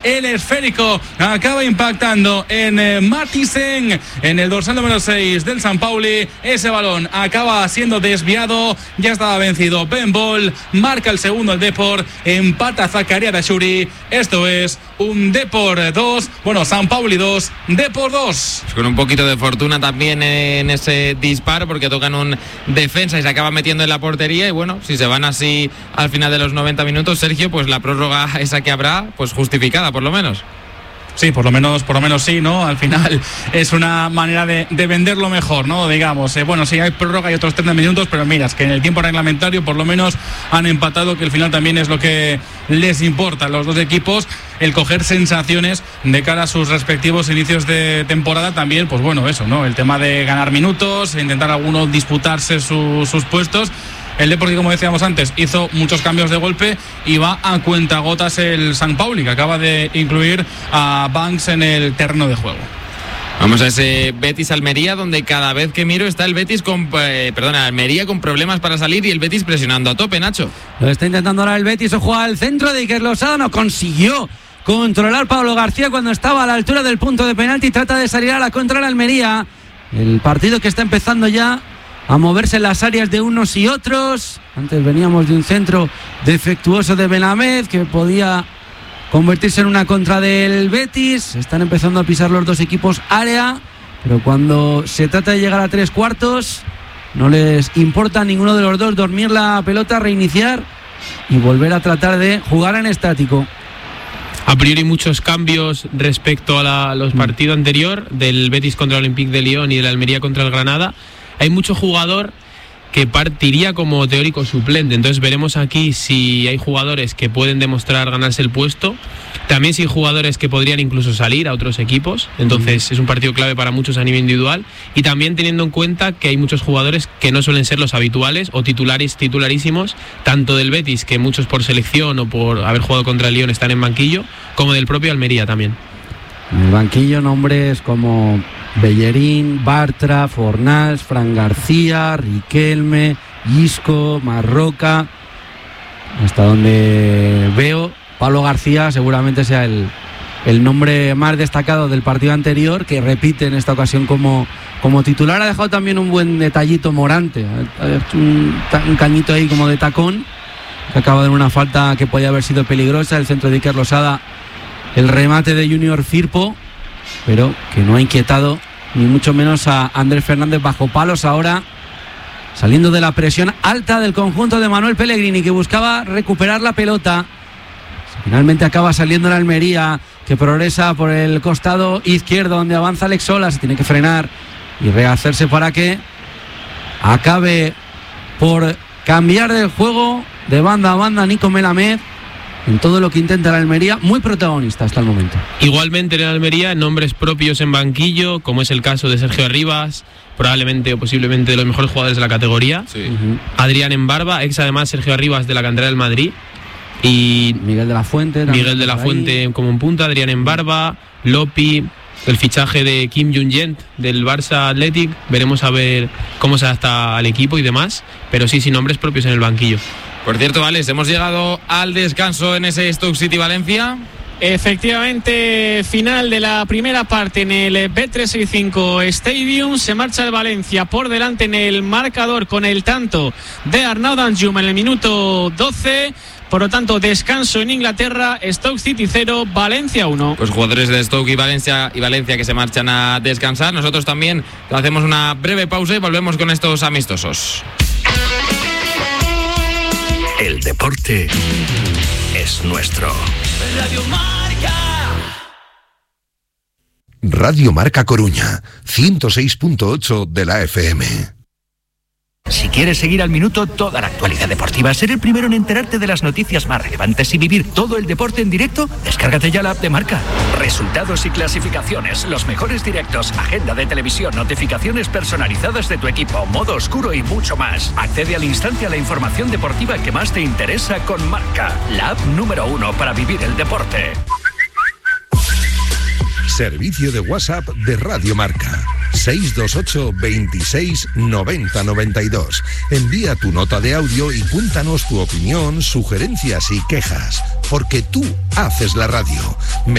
el esférico acaba impactando en Matisen, en el dorsal número 6 del San Pauli. Ese balón acaba siendo desviado, ya estaba vencido Ben Bol, marca el segundo el Depor, empata Zakaria Dashuri. Esto es un Depor 2, San Pauli 2, Depor 2. Con un poquito de fortuna también en ese disparo, porque tocan un defensa y se acaba metiendo en la portería. Y bueno, si se van así al final de los 90 minutos, Sergio, pues la prórroga esa que habrá, pues justificada por lo menos. Sí, por lo menos sí, ¿no? Al final es una manera de venderlo mejor, ¿no? Digamos, sí hay prórroga y otros 30 minutos, pero mira, es que en el tiempo reglamentario por lo menos han empatado, que al final también es lo que les importa a los dos equipos, el coger sensaciones de cara a sus respectivos inicios de temporada. También, pues bueno, eso, ¿no? El tema de ganar minutos, intentar alguno disputarse sus puestos. El Deportivo, como decíamos antes, hizo muchos cambios de golpe y va a cuentagotas el San Pauli, que acaba de incluir a Banks en el terreno de juego. Vamos a ese Betis-Almería, donde cada vez que miro está el Betis Almería con problemas para salir y el Betis presionando a tope, Nacho. Lo está intentando ahora el Betis, ojo al centro de Iker Losada, no consiguió controlar Pablo García cuando estaba a la altura del punto de penalti, trata de salir a la contra la Almería. El partido que está empezando ya a moverse en las áreas de unos y otros. Antes veníamos de un centro defectuoso de Benamed que podía convertirse en una contra del Betis. Están empezando a pisar los dos equipos área, pero cuando se trata de llegar a 3/4 no les importa a ninguno de los dos dormir la pelota, reiniciar y volver a tratar de jugar en estático. A priori muchos cambios respecto a los partidos anterior del Betis contra el Olympique de Lyon y del Almería contra el Granada. Hay mucho jugador que partiría como teórico suplente, entonces veremos aquí si hay jugadores que pueden demostrar ganarse el puesto, también si hay jugadores que podrían incluso salir a otros equipos, entonces es un partido clave para muchos a nivel individual, y también teniendo en cuenta que hay muchos jugadores que no suelen ser los habituales o titularísimos, tanto del Betis, que muchos por selección o por haber jugado contra el Lyon están en banquillo, como del propio Almería también. En el banquillo nombres como Bellerín, Bartra, Fornals, Fran García, Riquelme, Isco, Marroca. Hasta donde veo, Pablo García seguramente sea el nombre más destacado del partido anterior, que repite en esta ocasión como titular. Ha dejado también un buen detallito Morante, un cañito ahí como de tacón, que acaba de una falta que podía haber sido peligrosa. El centro de Iker Losada, el remate de Junior Firpo, pero que no ha inquietado ni mucho menos a Andrés Fernández. Bajo palos ahora, saliendo de la presión alta del conjunto de Manuel Pellegrini, que buscaba recuperar la pelota. Finalmente acaba saliendo la Almería, que progresa por el costado izquierdo, donde avanza Alex Sola. Se tiene que frenar y rehacerse para que acabe por cambiar de juego de banda a banda Nico Melamed. En todo lo que intenta la Almería, muy protagonista hasta el momento. Igualmente en la Almería, nombres propios en banquillo, como es el caso de Sergio Arribas, probablemente o posiblemente de los mejores jugadores de la categoría. Sí. Adrián Embarba, ex además Sergio Arribas de la cantera del Madrid. Y Miguel de la Fuente. Miguel de la Fuente como en punta, Adrián Embarba, Lopi, el fichaje de Kim Jung-Jent del Barça Athletic. Veremos a ver cómo se adapta al equipo y demás, pero sí, sin nombres propios en el banquillo. Por cierto, Alex, hemos llegado al descanso en ese Stoke City Valencia. Efectivamente, final de la primera parte en el Bet365 Stadium. Se marcha el Valencia por delante en el marcador con el tanto de Arnaud Danjum en el minuto 12. Por lo tanto, descanso en Inglaterra. Stoke City 0, Valencia 1. Pues jugadores de Stoke y Valencia que se marchan a descansar. Nosotros también hacemos una breve pausa y volvemos con estos amistosos. El deporte es nuestro. Radio Marca. Radio Marca Coruña, 106.8 de la FM. Si quieres seguir al minuto toda la actualidad deportiva, ser el primero en enterarte de las noticias más relevantes y vivir todo el deporte en directo, descárgate ya la app de Marca. Resultados y clasificaciones, los mejores directos, agenda de televisión, notificaciones personalizadas de tu equipo, modo oscuro y mucho más. Accede al instante a la información deportiva que más te interesa con Marca, la app número 1 para vivir el deporte. Servicio de WhatsApp de Radio Marca. 628 26 90 92. Envía tu nota de audio y cuéntanos tu opinión, sugerencias y quejas, porque tú haces la radio.